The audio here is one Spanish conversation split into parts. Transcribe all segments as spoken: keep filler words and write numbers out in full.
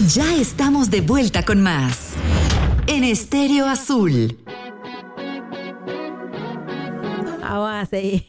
Ya estamos de vuelta con más en Estéreo Azul. Vamos a seguir.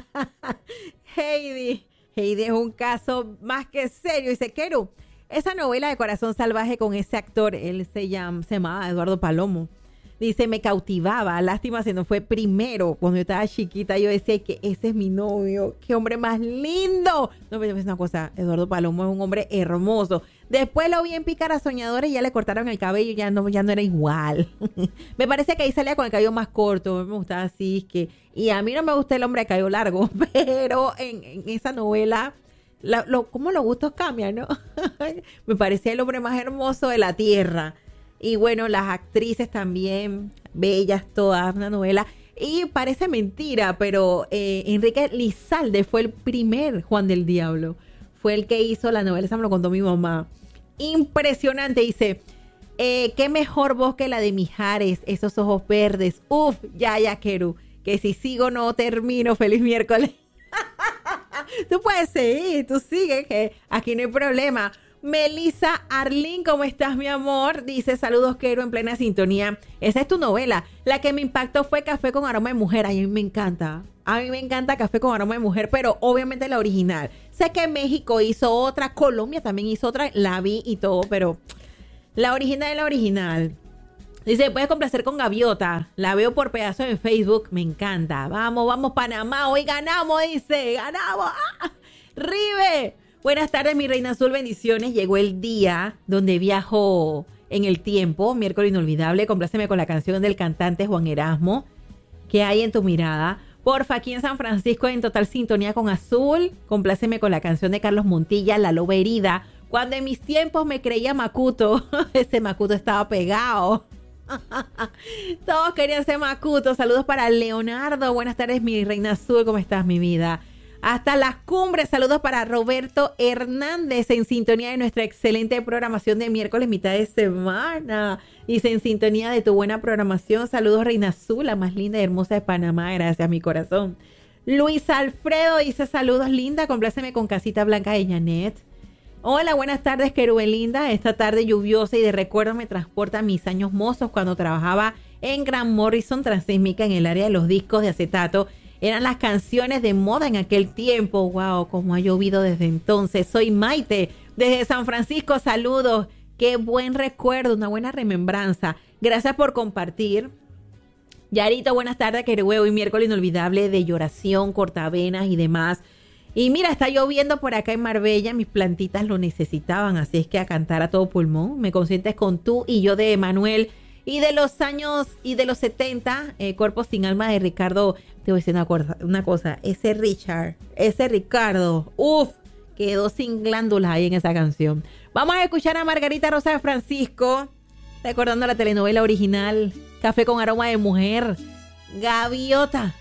Heidi. Heidi es un caso más que serio. Dice, Keru, esa novela de Corazón Salvaje con ese actor, él se, llama, se llamaba Eduardo Palomo. Dice, me cautivaba. Lástima si no fue primero. Cuando yo estaba chiquita, yo decía que ese es mi novio. ¡Qué hombre más lindo! No, pero es una cosa. Eduardo Palomo es un hombre hermoso. Después lo vi en Pícara Soñadora y ya le cortaron el cabello y ya no, ya no era igual. Me parece que ahí salía con el cabello más corto. Me gustaba así. Es que, y a mí no me gusta el hombre de cabello largo. Pero en, en esa novela, la, lo, cómo los gustos cambian, ¿no? Me parecía el hombre más hermoso de la tierra. Y bueno, las actrices también, bellas todas, una novela. Y parece mentira, pero eh, Enrique Lizalde fue el primer Juan del Diablo. Fue el que hizo la novela, esa me lo contó mi mamá. Impresionante, dice, eh, qué mejor voz que la de Mijares, esos ojos verdes. Uf, ya, ya, Keru, que si sigo no termino. Feliz miércoles. Tú puedes seguir, tú sigues, que aquí no hay problema. Melissa Arlín, ¿cómo estás, mi amor? Dice, saludos, Keru, en plena sintonía. Esa es tu novela. La que me impactó fue Café con Aroma de Mujer. A mí me encanta. A mí me encanta Café con Aroma de Mujer, pero obviamente la original. Sé que México hizo otra, Colombia también hizo otra, la vi y todo, pero la original es la original. Dice, puedes complacer con Gaviota. La veo por pedazos en Facebook. Me encanta. Vamos, vamos, Panamá. Hoy ganamos, dice. Ganamos. ¡Ah! Rive. Buenas tardes, mi reina azul, bendiciones. Llegó el día donde viajo en el tiempo, miércoles inolvidable. Compláceme con la canción del cantante Juan Erasmo, ¿Qué hay en tu mirada? Porfa, aquí en San Francisco en total sintonía con Azul. Compláceme con la canción de Carlos Montilla, La Loba Herida. Cuando en mis tiempos me creía Macuto, ese Macuto estaba pegado. Todos querían ser Macuto. Saludos para Leonardo. Buenas tardes, mi reina azul, ¿cómo estás, mi vida? Hasta las cumbres, saludos para Roberto Hernández en sintonía de nuestra excelente programación de miércoles, mitad de semana. Dice, en sintonía de tu buena programación, saludos Reina Azul, la más linda y hermosa de Panamá, gracias mi corazón. Luis Alfredo dice, saludos linda, compláceme con Casita Blanca de Janet. Hola, buenas tardes, Querubelinda. Esta tarde lluviosa y de recuerdo me transporta a mis años mozos cuando trabajaba en Gran Morrison Transísmica en el área de los discos de acetato. Eran las canciones de moda en aquel tiempo. Wow, cómo ha llovido desde entonces. Soy Maite, desde San Francisco. Saludos. Qué buen recuerdo, una buena remembranza. Gracias por compartir. Yarito, buenas tardes, Querehue. Hoy miércoles inolvidable de lloración, cortavenas y demás. Y mira, está lloviendo por acá en Marbella. Mis plantitas lo necesitaban, así es que a cantar a todo pulmón. Me consientes con Tú y Yo de Emanuel. Y de los años y de los setenta, eh, Cuerpo sin Alma de Ricardo. Te voy a decir una cosa, una cosa, ese Richard, ese Ricardo, uff, quedó sin glándulas ahí en esa canción. Vamos a escuchar a Margarita Rosa de Francisco, recordando la telenovela original, Café con Aroma de Mujer, Gaviota.